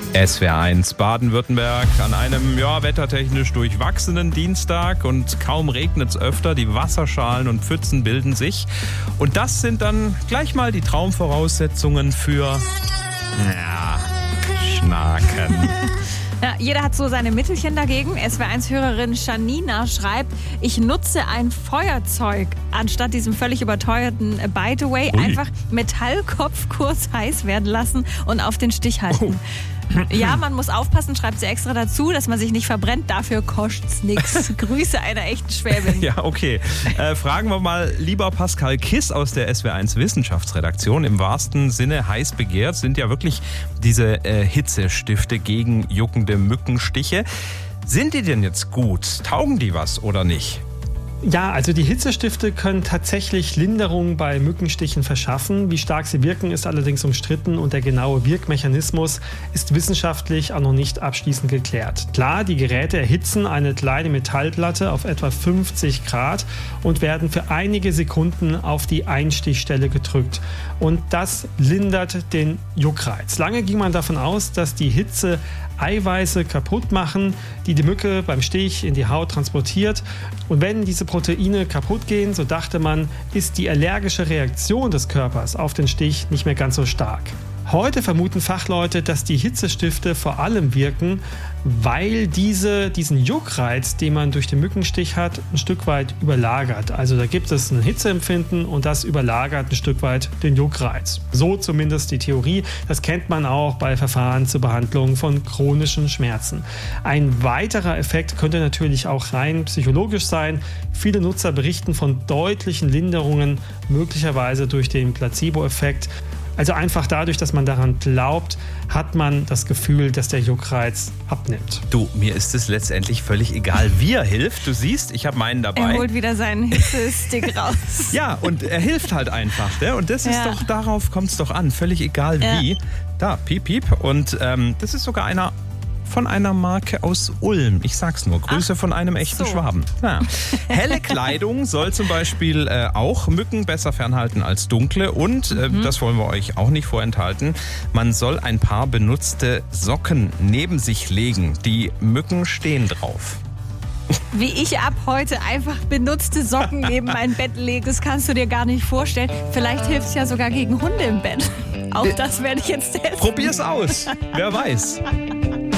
SWR1 Baden-Württemberg an einem wettertechnisch durchwachsenen Dienstag und kaum regnet es öfter. Die Wasserschalen und Pfützen bilden sich. Und das sind dann gleich mal die Traumvoraussetzungen für Schnaken. Ja, jeder hat so seine Mittelchen dagegen. SWR1-Hörerin Janina schreibt, ich nutze ein Feuerzeug anstatt diesem völlig überteuerten By the Way. Einfach Metallkopf kurz heiß werden lassen und auf den Stich halten. Ja, man muss aufpassen, schreibt sie extra dazu, dass man sich nicht verbrennt. Dafür kostet's nichts. Grüße einer echten Schwäbin. Ja, okay. Fragen wir mal lieber Pascal Kiss aus der SWR1 Wissenschaftsredaktion. Im wahrsten Sinne heiß begehrt sind ja wirklich diese Hitzestifte gegen juckende Mückenstiche. Sind die denn jetzt gut? Taugen die was oder nicht? Ja, also die Hitzestifte können tatsächlich Linderung bei Mückenstichen verschaffen. Wie stark sie wirken, ist allerdings umstritten und der genaue Wirkmechanismus ist wissenschaftlich auch noch nicht abschließend geklärt. Klar, die Geräte erhitzen eine kleine Metallplatte auf etwa 50 Grad und werden für einige Sekunden auf die Einstichstelle gedrückt. Und das lindert den Juckreiz. Lange ging man davon aus, dass die Hitze Eiweiße kaputt machen, die die Mücke beim Stich in die Haut transportiert. Und wenn diese Proteine kaputt gehen, so dachte man, ist die allergische Reaktion des Körpers auf den Stich nicht mehr ganz so stark. Heute vermuten Fachleute, dass die Hitzestifte vor allem wirken, weil diesen Juckreiz, den man durch den Mückenstich hat, ein Stück weit überlagert. Also da gibt es ein Hitzeempfinden und das überlagert ein Stück weit den Juckreiz. So zumindest die Theorie. Das kennt man auch bei Verfahren zur Behandlung von chronischen Schmerzen. Ein weiterer Effekt könnte natürlich auch rein psychologisch sein. Viele Nutzer berichten von deutlichen Linderungen, möglicherweise durch den Placebo-Effekt. Also einfach dadurch, dass man daran glaubt, hat man das Gefühl, dass der Juckreiz abnimmt. Du, mir ist es letztendlich völlig egal, wie er hilft. Du siehst, ich habe meinen dabei. Er holt wieder seinen Hitzestick raus. Ja, und er hilft halt einfach. Ne? Und das ist doch, darauf kommt es doch an. Völlig egal wie. Da, piep, piep. Und das ist sogar einer von einer Marke aus Ulm. Ich sag's nur. Grüße von einem echten Schwaben. Ja. Helle Kleidung soll zum Beispiel auch Mücken besser fernhalten als dunkle. Und das wollen wir euch auch nicht vorenthalten. Man soll ein paar benutzte Socken neben sich legen. Die Mücken stehen drauf. Wie ich ab heute einfach benutzte Socken neben mein Bett lege, das kannst du dir gar nicht vorstellen. Vielleicht hilft es ja sogar gegen Hunde im Bett. Auch das werde ich jetzt testen. Probier's aus. Wer weiß.